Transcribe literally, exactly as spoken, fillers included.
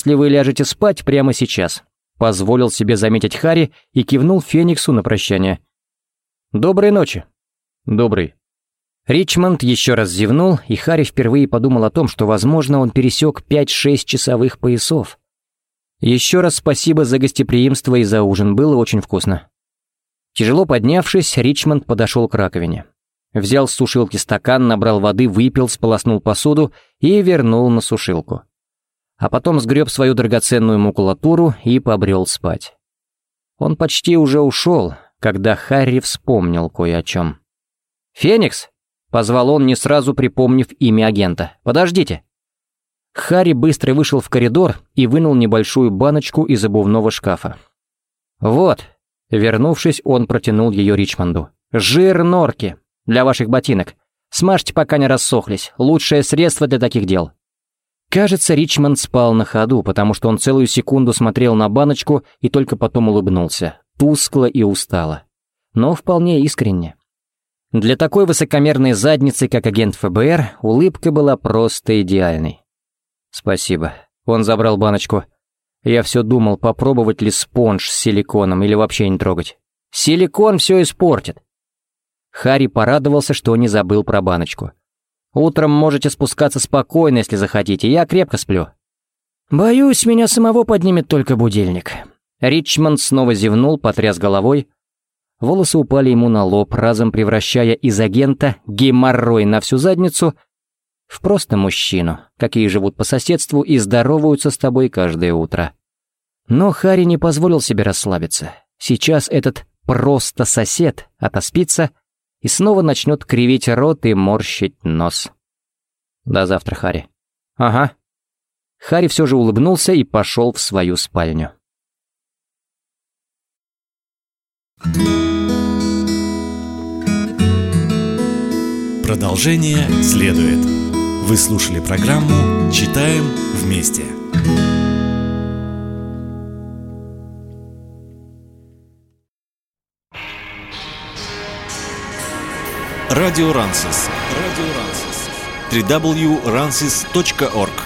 если вы ляжете спать прямо сейчас», — позволил себе заметить Харри и кивнул Фениксу на прощание. «Доброй ночи». «Добрый». Ричмонд еще раз зевнул, и Харри впервые подумал о том, что, возможно, он пересек пять-шесть часовых поясов. «Еще раз спасибо за гостеприимство и за ужин, было очень вкусно». Тяжело поднявшись, Ричмонд подошел к раковине. Взял с сушилки стакан, набрал воды, выпил, сполоснул посуду и вернул на сушилку. А потом сгреб свою драгоценную макулатуру и побрел спать. Он почти уже ушел, когда Харри вспомнил кое о чем. «Феникс!» — позвал он, не сразу припомнив имя агента. «Подождите!» Харри быстро вышел в коридор и вынул небольшую баночку из обувного шкафа. «Вот!» — вернувшись, он протянул ее Ричмонду. «Жир норки! Для ваших ботинок. Смажьте, пока не рассохлись. Лучшее средство для таких дел». Кажется, Ричмонд спал на ходу, потому что он целую секунду смотрел на баночку и только потом улыбнулся, тускло и устало, но вполне искренне. Для такой высокомерной задницы, как агент ФБР, улыбка была просто идеальной. «Спасибо». Он забрал баночку. Я все думал, попробовать ли спонж с силиконом или вообще не трогать. Силикон все испортит. Харри порадовался, что не забыл про баночку. «Утром можете спускаться спокойно, если захотите, я крепко сплю». «Боюсь, меня самого поднимет только будильник». Ричмонд снова зевнул, потряс головой. Волосы упали ему на лоб, разом превращая из агента геморрой на всю задницу в просто мужчину, какие живут по соседству и здороваются с тобой каждое утро. Но Харри не позволил себе расслабиться. Сейчас этот просто сосед отоспится и снова начнет кривить рот и морщить нос. «До завтра, Харри». «Ага». Харри все же улыбнулся и пошел в свою спальню. Продолжение следует. Вы слушали программу «Читаем вместе». Радио Рансис. Радио Рансис. дабл ю дабл ю дабл ю точка рансис точка орг.